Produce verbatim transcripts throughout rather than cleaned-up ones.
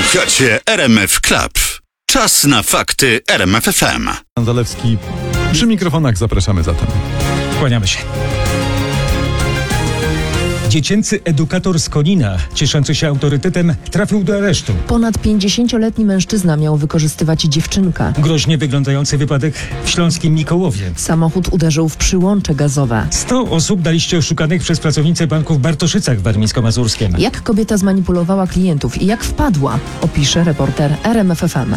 Słuchacie R M F Club. Czas na fakty R M F F M. Zalewski przy mikrofonach, zapraszamy zatem. Kłaniamy się. Dziecięcy edukator z Konina, cieszący się autorytetem, trafił do aresztu. Ponad pięćdziesięcioletni mężczyzna miał wykorzystywać dziewczynkę. Groźnie wyglądający wypadek w śląskim Mikołowie. Samochód uderzył w przyłącze gazowe. sto osób na liście oszukanych przez pracownicę banku w Bartoszycach warmińsko-mazurskim. Jak kobieta zmanipulowała klientów i jak wpadła, opisze reporter R M F F M.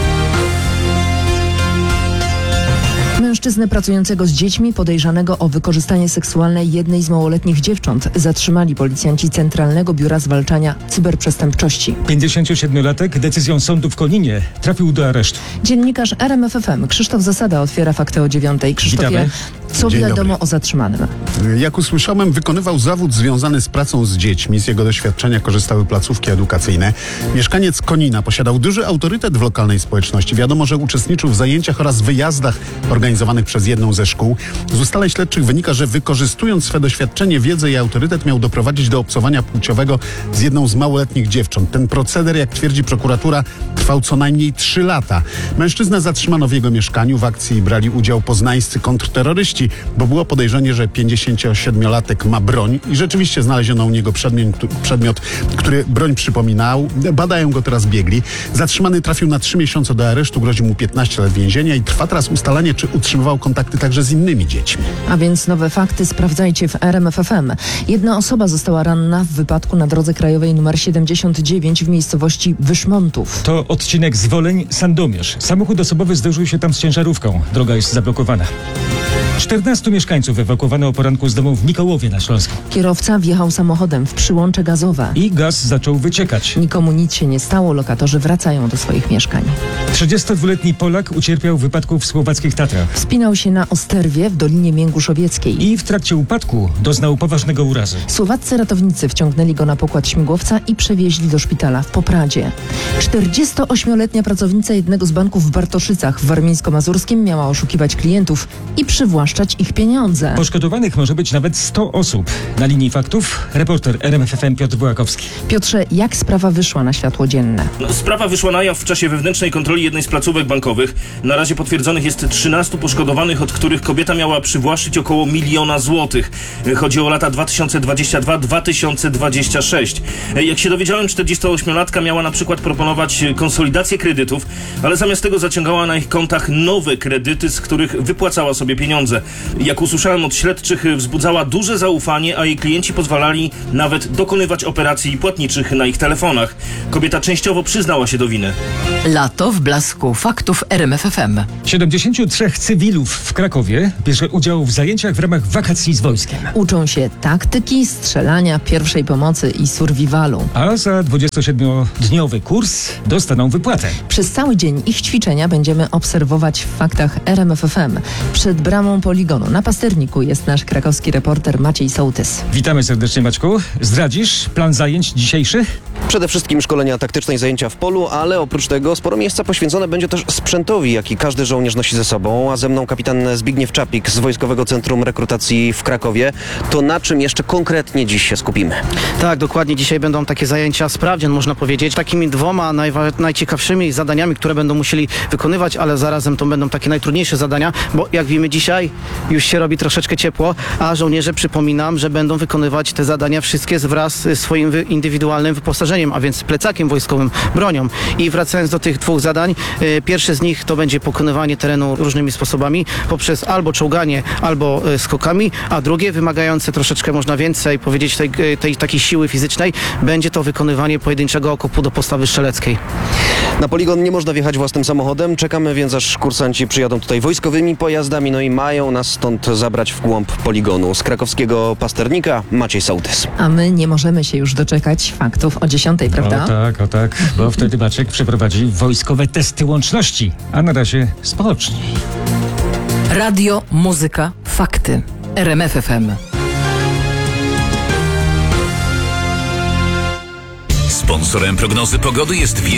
Mężczyznę pracującego z dziećmi, podejrzanego o wykorzystanie seksualne jednej z małoletnich dziewcząt, zatrzymali policjanci Centralnego Biura Zwalczania Cyberprzestępczości. pięćdziesięciosiedmiolatek decyzją sądu w Koninie trafił do aresztu. Dziennikarz R M F F M Krzysztof Zasada otwiera fakty o dziewiątej. Krzysztofie, Witamy. co Dzień wiadomo dobry. o zatrzymanym? Jak usłyszałem, wykonywał zawód związany z pracą z dziećmi. Z jego doświadczenia korzystały placówki edukacyjne. Mieszkaniec Konina posiadał duży autorytet w lokalnej społeczności. Wiadomo, że uczestniczył w zajęciach oraz wyjazdach organizowanych przez jedną ze szkół. Z ustaleń śledczych wynika, że wykorzystując swe doświadczenie, wiedzę i autorytet miał doprowadzić do obcowania płciowego z jedną z małoletnich dziewcząt. Ten proceder, jak twierdzi prokuratura, trwał co najmniej trzy lata. Mężczyznę zatrzymano w jego mieszkaniu. W akcji brali udział poznańscy kontrterroryści, bo było podejrzenie, że pięćdziesięciosiedmiolatek ma broń i rzeczywiście znaleziono u niego przedmiot, przedmiot, który broń przypominał. Badają go teraz biegli. Zatrzymany trafił na trzy miesiące do aresztu, grozi mu piętnaście lat więzienia i trwa teraz ustalanie, czy utrzymywał kontakty także z innymi dziećmi. A więc nowe fakty sprawdzajcie w R M F F M. Jedna osoba została ranna w wypadku na drodze krajowej nr siedemdziesiąt dziewięć w miejscowości Wyszmontów. To odcinek Zwoleń-Sandomierz. Samochód osobowy zderzył się tam z ciężarówką. Droga jest zablokowana. czternastu mieszkańców ewakuowano o poranku z domu w Mikołowie na Śląsku. Kierowca wjechał samochodem w przyłącze gazowe. I gaz zaczął wyciekać. Nikomu nic się nie stało, lokatorzy wracają do swoich mieszkań. trzydziestodwuletni Polak ucierpiał w wypadku w słowackich Tatrach. Wspinał się na Osterwie w Dolinie Mięguszowieckiej. I w trakcie upadku doznał poważnego urazu. Słowaccy ratownicy wciągnęli go na pokład śmigłowca i przewieźli do szpitala w Popradzie. czterdziestoośmioletnia pracownica jednego z banków w Bartoszycach w warmińsko-mazurskim miała oszukiwać klientów i przywłaszczać ich pieniądze. Poszkodowanych może być nawet sto osób. Na linii faktów reporter R M F F M Piotr Bułakowski. Piotrze, jak sprawa wyszła na światło dzienne? No, sprawa wyszła na jaw w czasie wewnętrznej kontroli jednej z placówek bankowych. Na razie potwierdzonych jest trzynastu poszkodowanych, od których kobieta miała przywłaszczyć około miliona złotych. Chodzi o lata dwa tysiące dwudziesty drugi do dwa tysiące dwudziestego szóstego. Jak się dowiedziałem, czterdziestoośmiolatka miała na przykład proponować konsolidację kredytów, ale zamiast tego zaciągała na ich kontach nowe kredyty, z których wypłacała sobie pieniądze. Jak usłyszałem od śledczych, wzbudzała duże zaufanie, a jej klienci pozwalali nawet dokonywać operacji płatniczych na ich telefonach. Kobieta częściowo przyznała się do winy. Lato w blasku faktów R M F F M. siedemdziesięciu trzech cywilów w Krakowie bierze udział w zajęciach w ramach wakacji z wojskiem. Uczą się taktyki, strzelania, pierwszej pomocy i survivalu. A za dwudziestosiedmiodniowy kurs dostaną wypłatę. Przez cały dzień ich ćwiczenia będziemy obserwować w faktach R M F F M. Przed bramą poligonu na Pasterniku jest nasz krakowski reporter Maciej Sołtys. Witamy serdecznie, Maćku. Zdradzisz plan zajęć dzisiejszych? Przede wszystkim szkolenia taktyczne i zajęcia w polu, ale oprócz tego sporo miejsca poświęcone będzie też sprzętowi, jaki każdy żołnierz nosi ze sobą, a ze mną kapitan Zbigniew Czapik z Wojskowego Centrum Rekrutacji w Krakowie. To na czym jeszcze konkretnie dziś się skupimy? Tak, dokładnie. Dzisiaj będą takie zajęcia sprawdzian, można powiedzieć, takimi dwoma najwa- najciekawszymi zadaniami, które będą musieli wykonywać, ale zarazem to będą takie najtrudniejsze zadania, bo jak wiemy dzisiaj już się robi troszeczkę ciepło, a żołnierze, przypominam, że będą wykonywać te zadania wszystkie wraz z swoim wy- indywidualnym wyposażeniem, a więc plecakiem wojskowym, bronią. I wracając do tych dwóch zadań, y, pierwsze z nich to będzie pokonywanie terenu różnymi sposobami, poprzez albo czołganie, albo y, skokami, a drugie, wymagające troszeczkę, można więcej powiedzieć, tej, tej takiej siły fizycznej, będzie to wykonywanie pojedynczego okopu do postawy strzeleckiej. Na poligon nie można wjechać własnym samochodem, czekamy więc aż kursanci przyjadą tutaj wojskowymi pojazdami, no i mają nas stąd zabrać w głąb poligonu. Z krakowskiego Pasternika Maciej Sołtys. A my nie możemy się już doczekać faktów o dziesiątej, prawda? O tak, o tak, bo wtedy Maciek przeprowadzi wojskowe testy łączności. A na razie spocznij. Radio, muzyka, fakty. R M F F M. Sponsorem prognozy pogody jest